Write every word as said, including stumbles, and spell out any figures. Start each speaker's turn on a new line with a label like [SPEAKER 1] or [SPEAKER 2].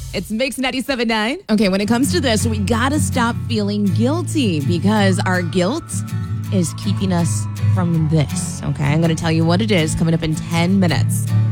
[SPEAKER 1] It's Mix ninety-seven point nine. Okay, when it comes to this, we got to stop feeling guilty because our guilt is keeping us from this. Okay, I'm going to tell you what it is coming up in ten minutes.